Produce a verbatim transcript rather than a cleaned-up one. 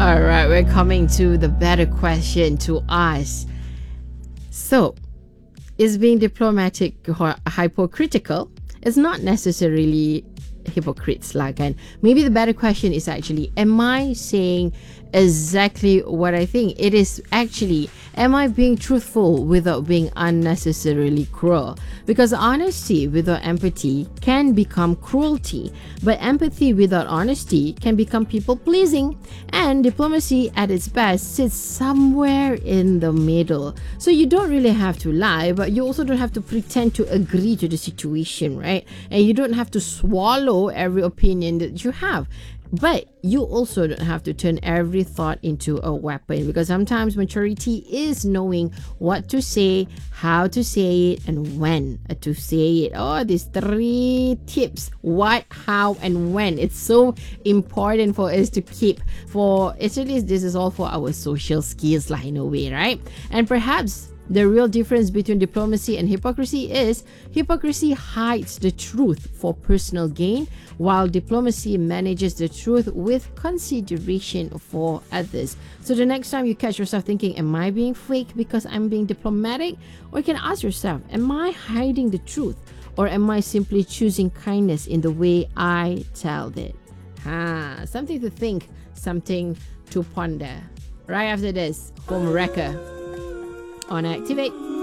All right, we're coming to the better question to ask. So, is being diplomatic or hypocritical? It's not necessarily hypocrites lah kan. Maybe the better question is actually, am I saying exactly what I think? It is actually, am I being truthful without being unnecessarily cruel? Because honesty without empathy can become cruelty, but empathy without honesty can become people pleasing, and diplomacy at its best sits somewhere in the middle. So you don't really have to lie, but you also don't have to pretend to agree to the situation, right? And you don't have to swallow every opinion that you have. But you also don't have to turn every thought into a weapon, because sometimes maturity is knowing what to say, how to say it, and when to say it. Oh, these three tips: what, how, and when. It's so important for us to keep. For actually, this is all for our social skills, like in a way, right? And perhaps the real difference between diplomacy and hypocrisy is hypocrisy hides the truth for personal gain, while diplomacy manages the truth with consideration for others. So the next time you catch yourself thinking, am I being fake because I'm being diplomatic? Or you can ask yourself, am I hiding the truth? Or am I simply choosing kindness in the way I tell it? Ha, something to think, something to ponder. Right after this, Home Wrecker on Activate.